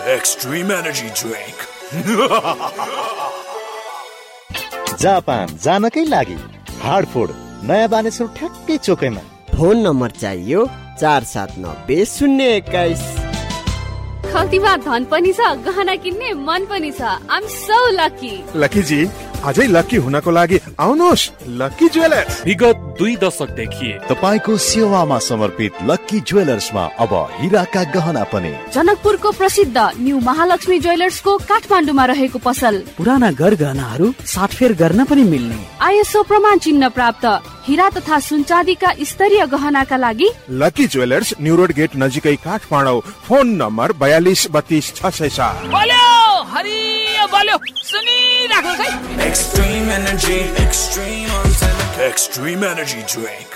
Extreme Energy Drink. Japan जानकै लागि हार्डफोर्ड नयाँ बानेश्वर ठ्याक्कै चोकैमा। फोन नम्बर चाहियो 479021। खल्तीमा धन पनि छ, गहना किन्ने मन पनि छ। आम सो लकी। लकी जी, अझै लकी हुनको लागि आउनुहोस् लकी ज्वेलर्स। विगत 2 दशकदेखि तपाईको सेवामा समर्पित लकी ज्वेलर्समा अब हीराका गहना पनि। जनकपुरको प्रसिद्ध न्यू महालक्ष्मी ज्वेलर्सको काठमाडौँमा रहेको पसल। पुराना गरगहनाहरू साटफेर गर्न पनि मिल्ने। आइएसओ प्रमाण चिन्ह प्राप्त हीरा तथा सुनचाँदीका स्तरीय गहनाका लागि lucky jewellers, new road get नजिकै काठमाडौँ। Phone number 423266। बोल्यो हरियो बोल्यो सुनिराख्नुहोस् है। Extreme Energy, Extreme Energy Drink.